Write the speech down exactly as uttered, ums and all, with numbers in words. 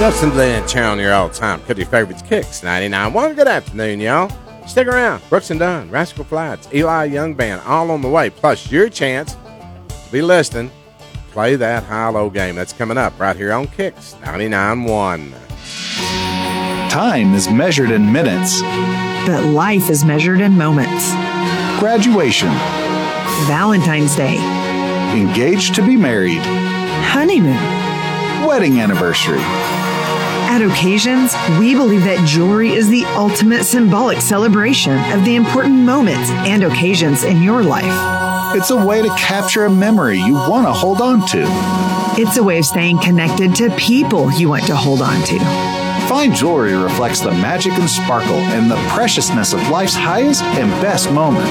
Justin Glenn, channel your all-time country favorites, Kicks ninety-nine point one. Good afternoon, y'all. Stick around. Brooks and Dunn, Rascal Flatts, Eli Young Band, all on the way. Plus, your chance to be listening. Play that high-low game. That's coming up right here on Kicks ninety-nine point one. Time is measured in minutes. But life is measured in moments. Graduation. Valentine's Day. Engaged to be married. Honeymoon. Wedding anniversary. At occasions, we believe that jewelry is the ultimate symbolic celebration of the important moments and occasions in your life. It's a way to capture a memory you want to hold on to. It's a way of staying connected to people you want to hold on to. Fine jewelry reflects the magic and sparkle and the preciousness of life's highest and best moments.